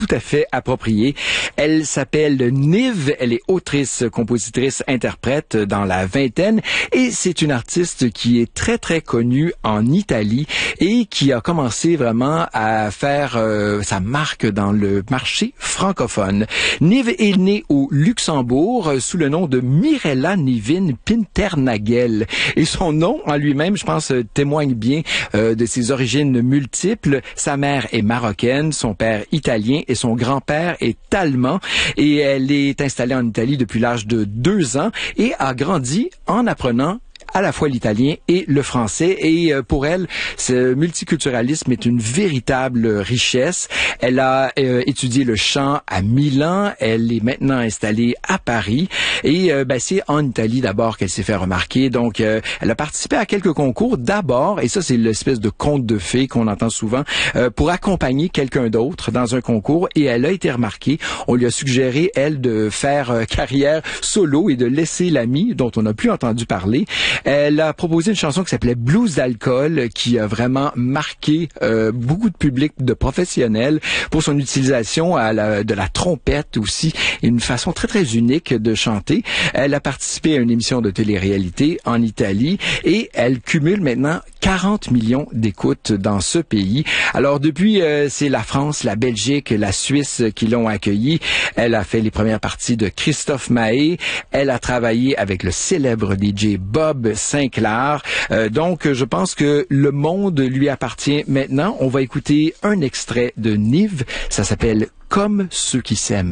tout à fait approprié. Elle s'appelle Nive, elle est autrice, compositrice, interprète dans la vingtaine et c'est une artiste qui est très très connue en Italie et qui a commencé vraiment à faire sa marque dans le marché francophone. Nive est née au Luxembourg sous le nom de Mirella Nivine Pinternagel et son nom en lui-même, je pense, témoigne bien de ses origines multiples. Sa mère est marocaine, son père italien et son grand-père est allemand et elle est installée en Italie depuis l'âge de 2 ans et a grandi en apprenant à la fois l'italien et le français. Et pour elle, ce multiculturalisme est une véritable richesse. Elle a étudié le chant à Milan. Elle est maintenant installée à Paris. Et c'est en Italie d'abord qu'elle s'est fait remarquer. Donc, elle a participé à quelques concours d'abord, et ça, c'est l'espèce de conte de fées qu'on entend souvent, pour accompagner quelqu'un d'autre dans un concours. Et elle a été remarquée. On lui a suggéré, elle, de faire carrière solo et de laisser l'ami, dont on n'a plus entendu parler. Elle a proposé une chanson qui s'appelait Blues d'alcool, qui a vraiment marqué beaucoup de public, de professionnels, pour son utilisation de la trompette aussi, et une façon très très unique de chanter. Elle a participé à une émission de télé-réalité en Italie et elle cumule maintenant 40 millions d'écoutes dans ce pays. Alors depuis, c'est la France, la Belgique, la Suisse qui l'ont accueillie. Elle a fait les premières parties de Christophe Maé. Elle a travaillé avec le célèbre DJ Bob Sinclair. Donc, je pense que le monde lui appartient maintenant. On va écouter un extrait de Nive. Ça s'appelle « Comme ceux qui s'aiment ».